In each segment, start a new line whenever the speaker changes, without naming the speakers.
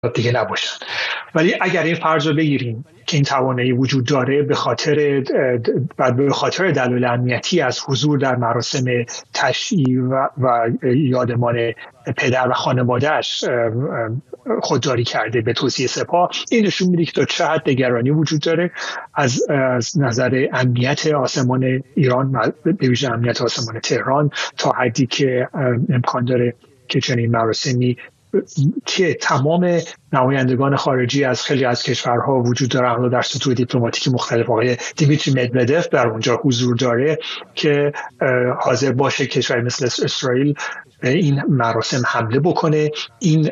دیگه نباشن. ولی اگر این فرض رو بگیریم که این توانایی وجود داره به خاطر دلایل امنیتی از حضور در مراسم تشییع و یادمان پدر و خانواده‌اش خودداری کرده به توصیه سپاه، این نشون میده که تا چه حد نگرانی وجود داره از نظر امنیت آسمان ایران، به ویژه امنیت آسمان تهران، تا حدی که امکان داره که چنین مراسمی که تمام نمایندگان خارجی از خیلی از کشورها وجود داره، در سطوح دیپلماتیک مختلف، آقای دیمیتری مدودف در اونجا حضور داره، که حاضر باشه کشوری مثل اسرائیل به این مراسم حمله بکنه، این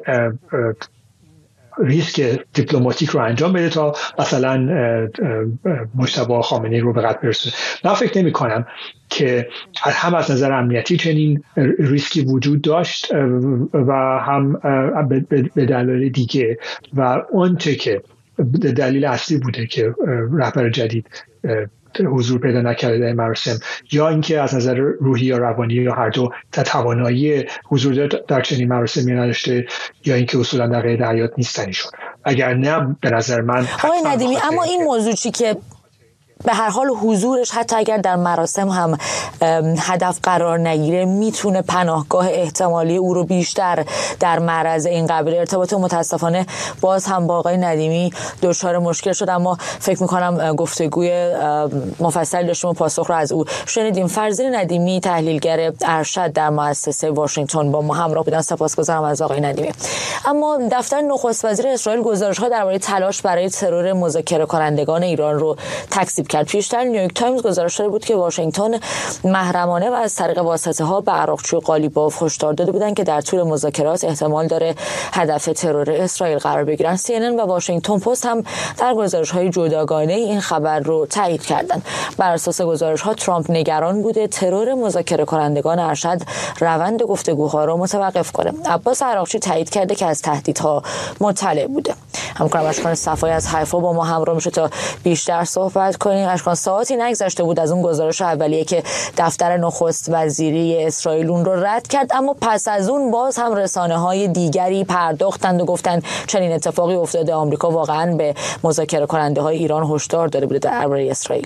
ریسک دیپلماتیک رو انجام بده تا مثلا مجتبی خامنه‌ای رو به قتل برسونه. من فکر نمی کنم که هم از نظر امنیتی چنین ریسکی وجود داشت و هم به دلایل دیگه، و آنچه که دلیل اصلی بوده که رهبر جدید حضور پیدا نکرده در مراسم، یا اینکه از نظر روحی یا روانی یا هر دو توانایی حضور در چنین مراسمی نداشته، یا اینکه اصولا در قید حیات نیستنی شد. اگر نه به نظر من
آقای ندیمی، اما این موضوع چی که به هر حال حضورش حتی اگر در مراسم هم هدف قرار نگیره میتونه پناهگاه احتمالی او رو بیشتر در معرض این قبیل ارتباط متاسفانه باز هم با آقای ندیمی دچار مشکل شد، اما فکر میکنم گفتگوی مفصل داشتیم و پاسخ رو از او شنیدیم. فرزین ندیمی، تحلیلگر ارشد در مؤسسه واشنگتن، با ما همراه بودن. سپاسگزارم از آقای ندیمی. اما دفتر نخست وزیر اسرائیل گزارش‌ها درباره تلاش برای ترور مذاکره کنندگان ایران رو تکذیب کرد. پیشتر نیویورک تایمز گزارش داده بود که واشنگتن محرمانه و از طریق واسطه‌ها به عراقچی قالیباف هشدار داده بودند که در طول مذاکرات احتمال داره هدف ترور اسرائیل قرار بگیرن. CNN و واشنگتن پست هم در گزارش‌های جداگانه این خبر رو تایید کردند. بر اساس گزارش‌ها ترامپ نگران بوده ترور مذاکره کنندگان ارشد روند گفتگوها رو متوقف کنه. عباس عراقچی تایید کرده که از تهدیدها مطلع بوده. همکارم اشکان صفایی از حیفا با ما همراه میشه تا بیشتر صحبت کنیم. اشکان، ساعتی نگذشته بود از اون گزارش اولیه که دفتر نخست وزیری اسرائیل اون رو رد کرد، اما پس از اون باز هم رسانه‌های دیگری پرداختند و گفتند چنین اتفاقی افتاده. آمریکا واقعاً به مذاکره کننده‌های ایران هشدار داده بوده درباره اسرائیل.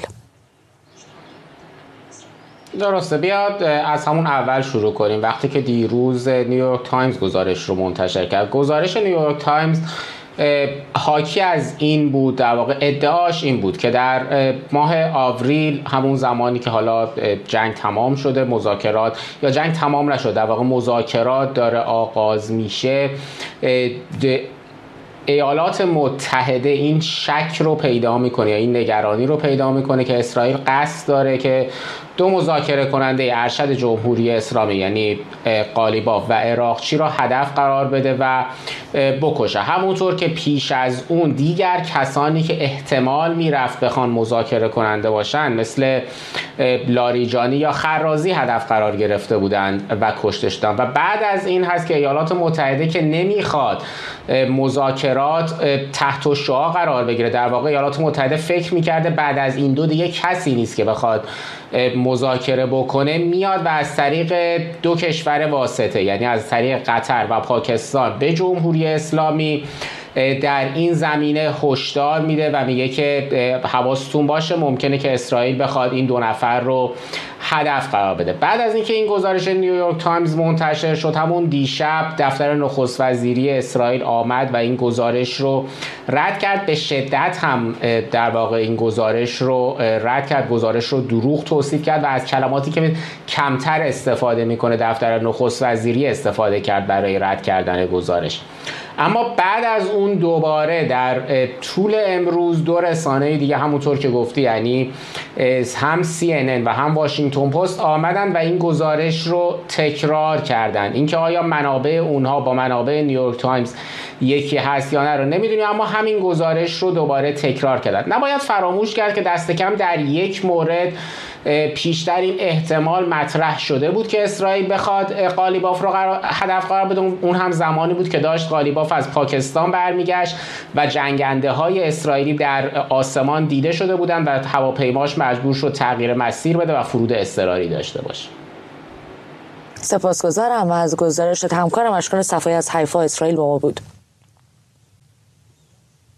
درسته، بیاد از همون اول شروع کنیم. وقتی که دیروز نیویورک تایمز گزارش رو منتشر کرد، گزارش نیویورک تایمز حاکی از این بود، در واقع ادعاش این بود که در ماه آوریل، همون زمانی که حالا جنگ تمام شده، مذاکرات یا جنگ تمام نشده، در واقع مذاکرات داره آغاز میشه، ایالات متحده این شک رو پیدا میکنه یا این نگرانی رو پیدا میکنه که اسرائیل قصد داره که دو مذاکره کننده ارشد جمهوری اسلامی یعنی قالیباف و عراقچی را هدف قرار بده و بکشه. همونطور که پیش از اون دیگر کسانی که احتمال میرفت بخوان مذاکره کننده باشن مثل لاریجانی یا خرازی هدف قرار گرفته بودند و کشته شدند. و بعد از این هست که ایالات متحده که نمیخواد مذاکرات تحت الشعاع قرار بگیره، در واقع ایالات متحده فکر میکرده بعد از این دو دیگه کسی نیست که بخواد مذاکره بکنه، میاد و از طریق دو کشور واسطه یعنی از طریق قطر و پاکستان به جمهوری اسلامی در این زمینه هشدار میده و میگه که حواستون باشه ممکنه که اسرائیل بخواد این دو نفر رو هدف قرار بده. بعد از اینکه این گزارش نیویورک تایمز منتشر شد، همون دیشب دفتر نخست وزیری اسرائیل آمد و این گزارش رو رد کرد. به شدت هم در واقع این گزارش رو رد کرد، گزارش رو دروغ توصیف کرد و از کلماتی که کمتر استفاده میکنه دفتر نخست وزیری استفاده کرد برای رد کردن گزارش. اما بعد از اون دوباره در طول امروز دو رسانه دیگه همونطور که گفتی یعنی هم CNN و هم واشنگتن پست آمدن و این گزارش رو تکرار کردن. اینکه آیا منابع اونها با منابع نیویورک تایمز یکی هست یا نه رو نمیدونیم، اما همین گزارش رو دوباره تکرار کردن. نباید فراموش کرد که دست کم در یک مورد پیشتر این احتمال مطرح شده بود که اسرائیل بخواد قالیباف رو هدف قرار بده. اون هم زمانی بود که داشت قالیباف از پاکستان برمیگشت و جنگنده های اسرائیلی در آسمان دیده شده بودند و هواپیماش مجبور شد تغییر مسیر بده و فرود اضطراری داشته باشه.
سپاسگزارم از گزارشت. همکارم اشکان صفایی از حیفا اسرائیل با ما بود.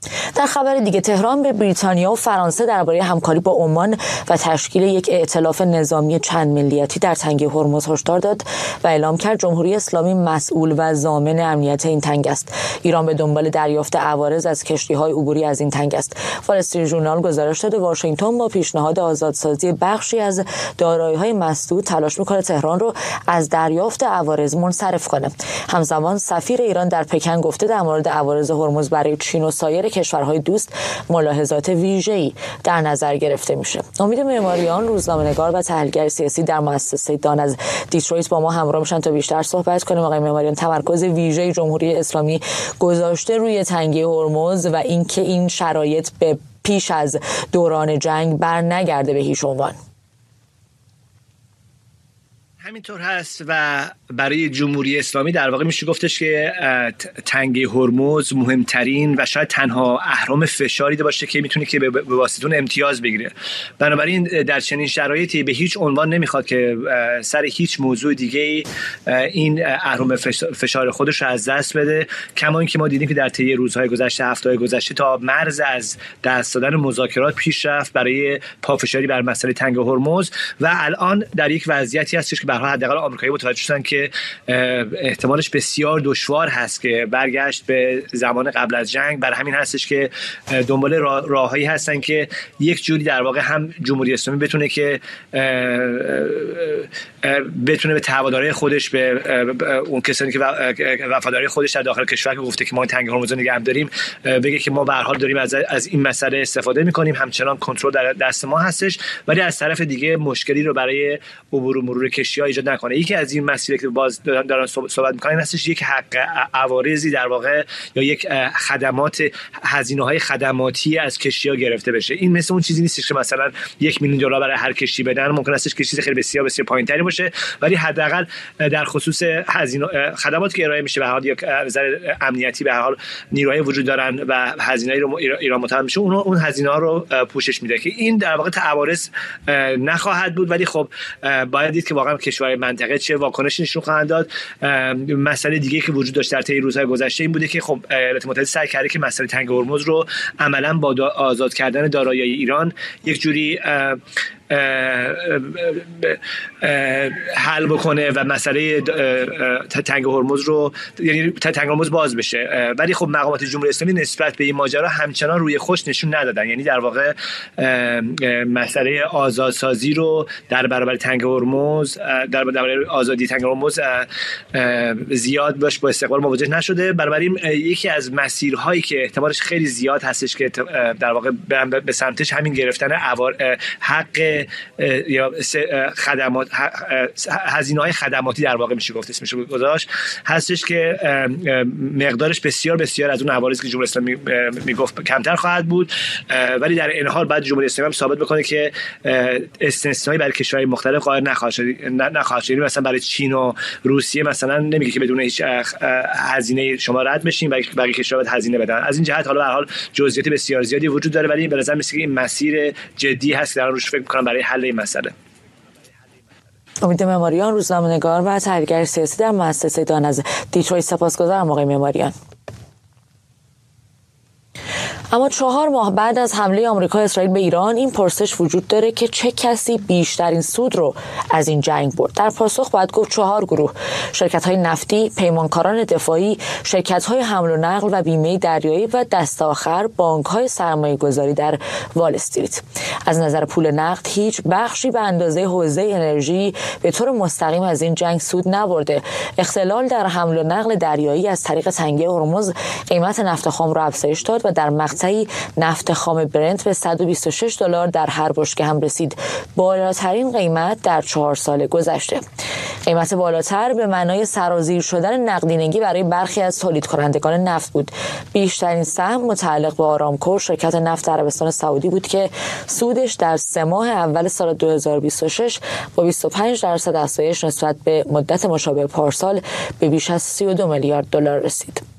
در خبر دیگه تهران به بریتانیا و فرانسه درباره همکاری با عمان و تشکیل یک ائتلاف نظامی چند ملیتی در تنگه هرمز هشدار داد و اعلام کرد جمهوری اسلامی مسئول و ضامن امنیت این تنگه است. ایران به دنبال دریافت عوارض از کشتی‌های عبوری از این تنگه است. وال استریت ژورنال گزارش داده واشنگتن با پیشنهاد آزادسازی بخشی از دارایی‌های مسدود تلاش می‌کنه تهران رو از دریافت عوارض منصرف کنه. همزمان سفیر ایران در پکن گفته در مورد عوارض هرمز برای چین و سایر کشورهای دوست ملاحظات ویژه‌ای در نظر گرفته میشه. امید معماریان، روزنامه‌نگار و تحلیلگر سیاسی در مؤسسه دان از دیترویت با ما همراه میشن تا بیشتر صحبت کنیم. آقای معماریان، تمرکز ویژه جمهوری اسلامی گذاشته روی تنگه هرمز و اینکه این شرایط به پیش از دوران جنگ برنگرده به هیچ عنوان.
همینطور هست و برای جمهوری اسلامی در واقع میشه گفتش که تنگه هرمز مهمترین و شاید تنها اهرم فشاری باشه که میتونه که به واسطه اون امتیاز بگیره. بنابراین در چنین شرایطی به هیچ عنوان نمیخواد که سر هیچ موضوع دیگه این اهرم فشار خودش رو از دست بده، کما اینکه ما دیدیم که در طی روزهای گذشته، هفته‌های گذشته تا مرز از دست دادن مذاکرات پیش رفت برای پافشاری بر مسئله تنگه هرمز و الان در یک وضعیتی هستش که حداقل آمریکایی متوجه شدن که احتمالش بسیار دشوار هست که برگشت به زمان قبل از جنگ. برای همین هستش که دنبال راههایی هستن که یک جوری در واقع هم جمهوری اسلامی بتونه که بتونه به تعهدات خودش، به اون کسانی که وفاداری خودش در داخل کشور که گفته که ما تنگه هرمز رو نگه داریم، بگه که ما به هر حال داریم از این مسئله استفاده می‌کنیم، همچنان کنترل در دست ما هستش، ولی از طرف دیگه مشکلی رو برای عبور و مرور کشتی‌ها ایجاد نکنه. یکی از این مسائلی که باز دارن صحبت می‌کنن هستش یک حق عوارضی در واقع یا یک هزینه‌های خدماتی از کشتی‌ها گرفته بشه. این مثل اون چیزی نیست که مثلا $1,000,000 برای هر کشتی بدن، ممکن است که چیز خیلی بسیار پایین‌تری باشه، ولی حداقل در خصوص هزینه خدماتی که ارائه میشه به هر حال، یا نظر امنیتی به هر حال نیروهای وجود دارن و هزینه‌ای رو ایران متحمل میشه، اون هزینه‌ها رو پوشش میده که این در واقع عوارض نخواهد بود. ولی خب باید دید که واقعا کشورهای منطقه چه واکنشی نشون خواهند داد. مسئله دیگه که وجود داشت در طی روزهای گذشته این بوده که خب ایالات متحده سعی کرده که مسئله تنگه هرمز رو عملاً با آزاد کردن دارایی ایران یک جوری حل بکنه و مسئله تنگه هرمز رو، یعنی تنگه هرمز باز بشه. ولی خب مقامات جمهوری اسلامی نسبت به این ماجرا همچنان روی خوش نشون ندادن، یعنی در واقع مسئله آزادسازی رو در برابر تنگه هرمز، در برابر آزادی تنگه هرمز زیاد باش با استقبال مواجه نشده. بنابراین یکی از مسیرهایی که احتمالش خیلی زیاد هستش که در واقع به سمتش همین گرفتن حق یا خدمات، هزینه‌های خدماتی در واقع میشه گذاشت هستش که مقدارش بسیار بسیار از اون عوارضی که جمهوری اسلامی میگفت کمتر خواهد بود. ولی در این حال بعد جمهوری اسلامی هم ثابت بکنه که استثنایی برای کشورهای مختلف قائل نخواهد شد. مثلا برای چین و روسیه مثلا نمیگه که بدون هیچ هزینه شما رد بشین، بقیه کشورها باید هزینه بدن. از این جهت حالا به هر حال جزئیات بسیار زیادی وجود داره، ولی به نظر میاد این مسیر جدی هست که روش فکر می‌کنم برای حل این مسئله.
امید معماریان، روزنامه‌نگار و تحلیلگر سیاسی در مؤسسه دان از دیترویت. سپاسگزارم آقای معماریان. اما 4 ماه بعد از حمله آمریکا و اسرائیل به ایران این پرسش وجود داره که چه کسی بیشترین سود رو از این جنگ برد؟ در پاسخ باید گفت 4 گروه: شرکت‌های نفتی، پیمانکاران دفاعی، شرکت‌های حمل و نقل و بیمه دریایی و دست آخر بانک‌های سرمایه‌گذاری در وال استریت. از نظر پول نقد هیچ بخشی به اندازه حوزه انرژی به طور مستقیم از این جنگ سود نبرده. اختلال در حمل و نقل دریایی از طریق تنگه هرمز قیمت نفت خام را افزایش داد و در مقطعی نفت خام برنت به $126 در هر بشکه هم رسید، بالاترین قیمت در 4 سال گذشته. قیمت بالاتر به معنای سرازیر شدن نقدینگی برای برخی از تولید کنندگان نفت بود. بیشترین سهم متعلق به آرامکو، شرکت نفت عربستان سعودی بود که سودش در 3 ماه اول سال 2026 با 25% افزایش نسبت به مدت مشابه پارسال به بیش از $32 میلیارد رسید.